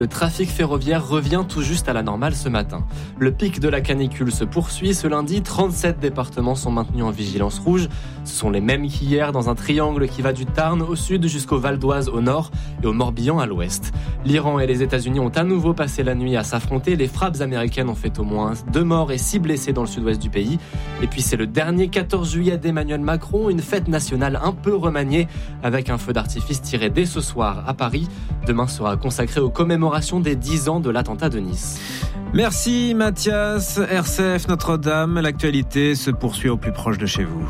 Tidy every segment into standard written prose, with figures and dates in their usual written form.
Le trafic ferroviaire revient tout juste à la normale ce matin. Le pic de la canicule se poursuit. Ce lundi, 37 départements sont maintenus en vigilance rouge. Ce sont les mêmes qu'hier dans un triangle qui va du Tarn au sud jusqu'au Val d'Oise au nord et au Morbihan à l'ouest. L'Iran et les États-Unis ont à nouveau passé la nuit à s'affronter. Les frappes américaines ont fait au moins 2 morts et 6 blessés dans le sud-ouest du pays. Et puis c'est le dernier 14 juillet d'Emmanuel Macron, une fête nationale un peu remaniée avec un feu d'artifice tiré dès ce soir à Paris. Demain sera consacré aux commémorations des 10 ans de l'attentat de Nice. Merci Mathias. RCF Notre-Dame, l'actualité se poursuit au plus proche de chez vous.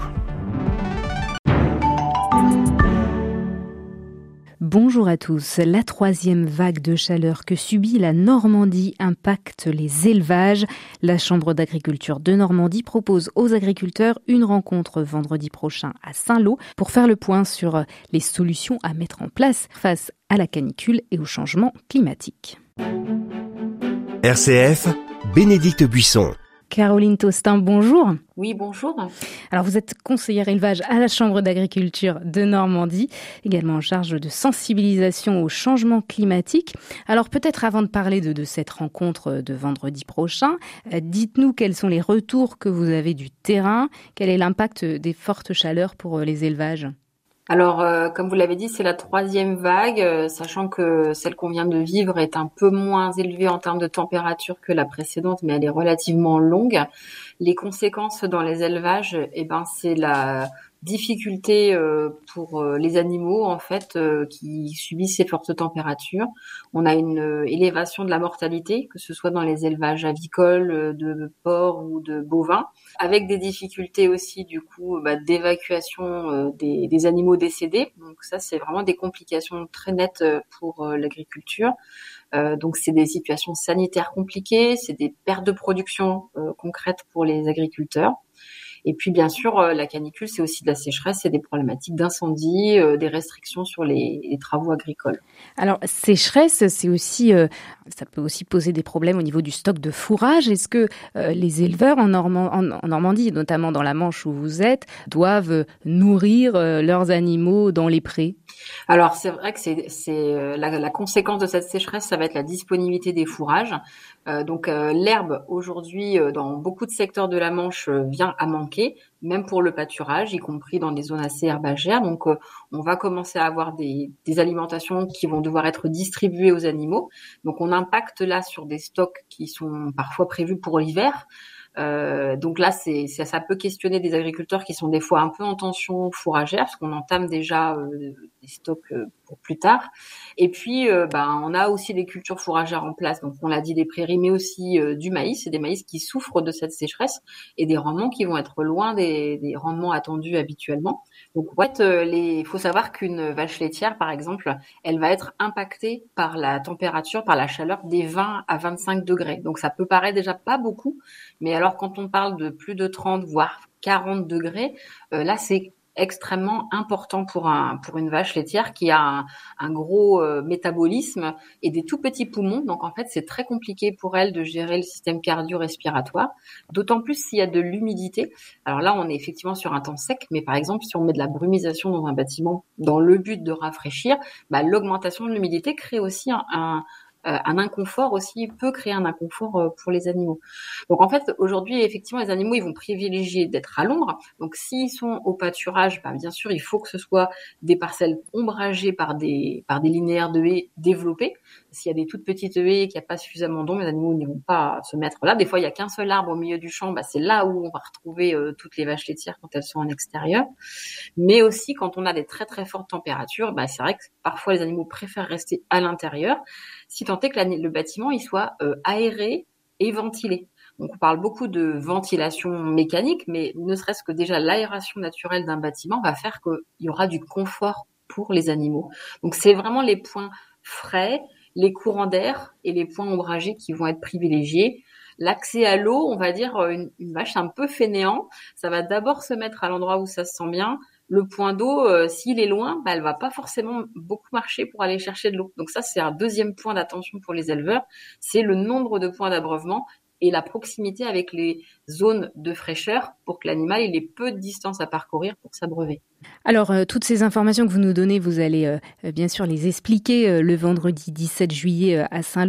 Bonjour à tous. La 3e vague de chaleur que subit la Normandie impacte les élevages. La Chambre d'agriculture de Normandie propose aux agriculteurs une rencontre vendredi prochain à Saint-Lô pour faire le point sur les solutions à mettre en place face à la canicule et au changement climatique. RCF, Bénédicte Buisson. Caroline Taustin, bonjour. Oui, bonjour. Alors, vous êtes conseillère élevage à la Chambre d'agriculture de Normandie, également en charge de sensibilisation au changement climatique. Alors, peut-être avant de parler de cette rencontre de vendredi prochain, dites-nous quels sont les retours que vous avez du terrain, quel est l'impact des fortes chaleurs pour les élevages ? Alors, comme vous l'avez dit, c'est la 3e vague, sachant que celle qu'on vient de vivre est un peu moins élevée en termes de température que la précédente, mais elle est relativement longue. Les conséquences dans les élevages, c'est la difficulté pour les animaux en fait qui subissent ces fortes températures. On a une élévation de la mortalité, que ce soit dans les élevages avicoles, de porcs ou de bovins, avec des difficultés aussi du coup d'évacuation des animaux décédés. Donc ça, c'est vraiment des complications très nettes pour l'agriculture. Donc c'est des situations sanitaires compliquées, c'est des pertes de production concrètes pour les agriculteurs. Et puis bien sûr, la canicule, c'est aussi de la sécheresse et des problématiques d'incendie, des restrictions sur les travaux agricoles. Alors, sécheresse, c'est aussi, ça peut aussi poser des problèmes au niveau du stock de fourrage. Est-ce que les éleveurs en Normandie, notamment dans la Manche où vous êtes, doivent nourrir leurs animaux dans les prés ? Alors, c'est vrai que c'est la conséquence de cette sécheresse, ça va être la disponibilité des fourrages. Donc l'herbe aujourd'hui dans beaucoup de secteurs de la Manche vient à manquer, même pour le pâturage, y compris dans des zones assez herbagères. Donc on va commencer à avoir des alimentations qui vont devoir être distribuées aux animaux. Donc on impacte là sur des stocks qui sont parfois prévus pour l'hiver. Donc là, ça peut questionner des agriculteurs qui sont des fois un peu en tension fourragère, parce qu'on entame déjà des stocks pour plus tard. Et puis, on a aussi des cultures fourragères en place. Donc, on l'a dit, des prairies, mais aussi du maïs. C'est des maïs qui souffrent de cette sécheresse et des rendements qui vont être loin des rendements attendus habituellement. Donc, en fait, il faut savoir qu'une vache laitière, par exemple, elle va être impactée par la température, par la chaleur des 20 à 25 degrés. Donc, ça peut paraître déjà pas beaucoup, mais alors quand on parle de plus de 30, voire 40 degrés, là, c'est extrêmement important pour une vache laitière qui a un gros métabolisme et des tout petits poumons. Donc en fait, c'est très compliqué pour elle de gérer le système cardio-respiratoire, d'autant plus s'il y a de l'humidité. Alors là, on est effectivement sur un temps sec, mais par exemple, si on met de la brumisation dans un bâtiment dans le but de rafraîchir, l'augmentation de l'humidité crée aussi un inconfort aussi, peut créer un inconfort pour les animaux. Donc en fait, aujourd'hui, effectivement, les animaux, ils vont privilégier d'être à l'ombre. Donc s'ils sont au pâturage, bien sûr, il faut que ce soit des parcelles ombragées par des linéaires de haies développées. S'il y a des toutes petites haies et qu'il n'y a pas suffisamment d'ombre, les animaux ne vont pas se mettre là. Des fois, il n'y a qu'un seul arbre au milieu du champ, c'est là où on va retrouver toutes les vaches laitières quand elles sont en extérieur. Mais aussi, quand on a des très très fortes températures, c'est vrai que parfois les animaux préfèrent rester à l'intérieur, si tant est que le bâtiment il soit aéré et ventilé. Donc on parle beaucoup de ventilation mécanique, mais ne serait-ce que déjà l'aération naturelle d'un bâtiment va faire qu'il y aura du confort pour les animaux. Donc c'est vraiment les points frais, les courants d'air et les points ombragés qui vont être privilégiés. L'accès à l'eau, on va dire une vache un peu fainéant, ça va d'abord se mettre à l'endroit où ça se sent bien. Le point d'eau, s'il est loin, elle va pas forcément beaucoup marcher pour aller chercher de l'eau. Donc ça, c'est un deuxième point d'attention pour les éleveurs, c'est le nombre de points d'abreuvement et la proximité avec les zones de fraîcheur pour que l'animal ait peu de distance à parcourir pour s'abreuver. Alors, toutes ces informations que vous nous donnez, vous allez bien sûr les expliquer le vendredi 17 juillet à Saint-Lô.